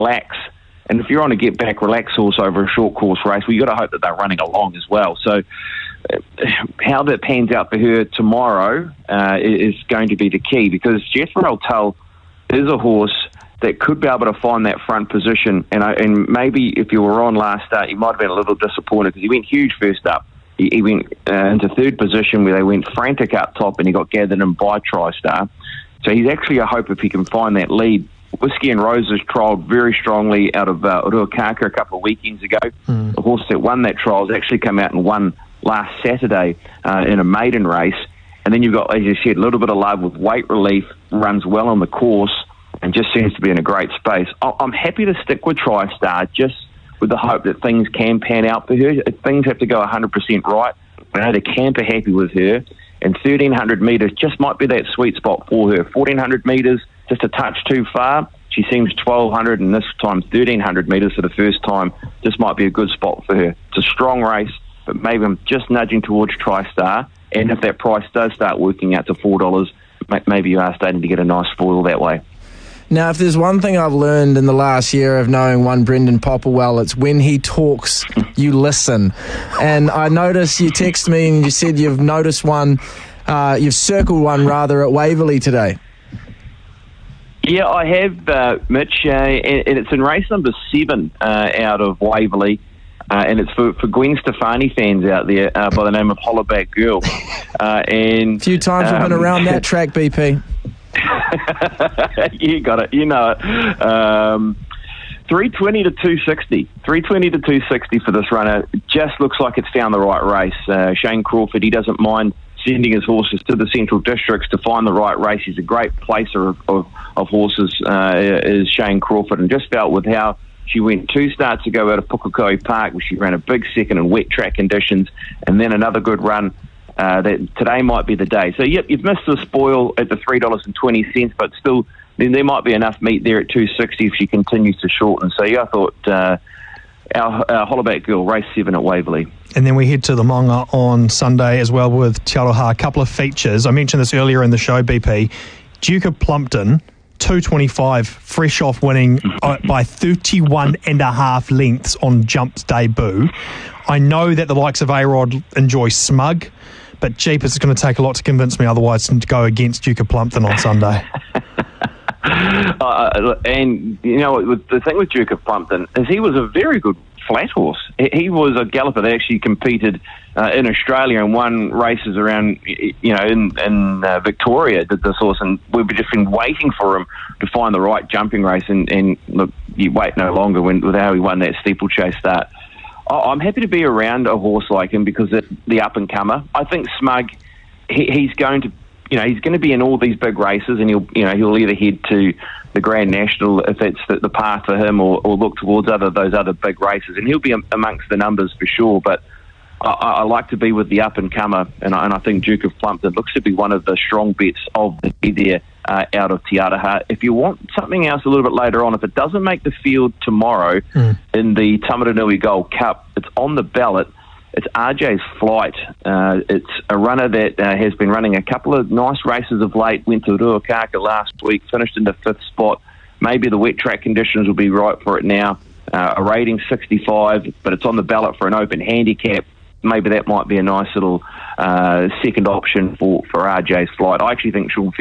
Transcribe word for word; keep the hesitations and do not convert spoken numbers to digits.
relax. And if you're on a get-back, relax horse over a short course race, well, you've got to hope that they're running along as well. So uh, how that pans out for her tomorrow uh, is going to be the key, because Jethro Tull is a horse that could be able to find that front position. And, I, and maybe if you were on last start, you might have been a little disappointed because he went huge first up. He, he went uh, into third position where they went frantic up top, and he got gathered in by TriStar. So he's actually a hope if he can find that lead. Whiskey and Roses trialled very strongly out of uh, Ruakaka a couple of weekends ago. Mm. The horse that won that trial has actually come out and won last Saturday uh, in a maiden race. And then you've got, as you said, a little bit of love with weight relief, runs well on the course, and just seems to be in a great space. I'm happy to stick with TriStar just with the hope that things can pan out for her. Things have to go one hundred percent right. I know the camp are happy with her, and thirteen hundred metres just might be that sweet spot for her. fourteen hundred metres, just a touch too far. She seems twelve hundred, and this time thirteen hundred metres for the first time. This might be a good spot for her. It's a strong race, but maybe I'm just nudging towards TriStar, and if that price does start working out to four dollars, maybe you are starting to get a nice foil that way. Now, if there's one thing I've learned in the last year of knowing one Brendan Popper well, it's when he talks, you listen. And I noticed you text me and you said you've noticed one, uh, you've circled one rather at Waverley today. Yeah, I have, uh, Mitch, uh, and, and it's in race number seven uh, out of Waverley. Uh, and it's for, for Gwen Stefani fans out there uh, by the name of Hollaback Girl. Uh, and a few times um, we've been around that track, B P. You got it. You know it. Um, three twenty to two sixty. three twenty to two sixty for this runner. Just looks like it's found the right race. Uh, Shane Crawford, he doesn't mind sending his horses to the central districts to find the right race. He's a great placer of, of, of horses, uh, is Shane Crawford, and just felt with how she went two starts ago out of Pukekohe Park, where she ran a big second in wet track conditions, and then another good run. Uh, that today might be the day. So, yep, you've missed the spoil at the three dollars and twenty cents, but still, then there might be enough meat there at two sixty if she continues to shorten. So, yeah, I thought uh, our, our Hollaback Girl, race seven at Waverley. And then we head to the Monga on Sunday as well with Te Aroha. A couple of features. I mentioned this earlier in the show, B P. Duke of Plumpton, two twenty-five, fresh off winning by thirty-one and a half lengths on Jump's debut. I know that the likes of A-Rod enjoy Smug, but jeepers, it's going to take a lot to convince me otherwise to go against Duke of Plumpton on Sunday. uh, and, you know, the thing with Duke of Plumpton is he was a very good flat horse. He was a galloper that actually competed uh, in Australia and won races around, you know, in, in uh, Victoria, did this horse, and we've just been waiting for him to find the right jumping race, and, and look, you wait no longer when, with how he won that steeplechase start. I'm happy to be around a horse like him because it's the up-and-comer. I think Smug, he, he's going to, you know, he's going to be in all these big races, and he'll, you know, he'll either head to the Grand National if that's the, the path for him, or, or look towards other those other big races, and he'll be amongst the numbers for sure. But I, I like to be with the up-and-comer, and I, and I think Duke of Plumpton looks to be one of the strong bets of the day there uh, out of Te Aroha. If you want something else a little bit later on, if it doesn't make the field tomorrow mm. in the Tamaranui Gold Cup, it's on the ballot. It's R J's Flight. Uh, it's a runner that uh, has been running a couple of nice races of late, went to Ruakaka last week, finished in the fifth spot. Maybe the wet track conditions will be right for it now. Uh, a rating sixty-five, but it's on the ballot for an open handicap. Maybe that might be a nice little uh, second option for, for R J's Flight. I actually think Sean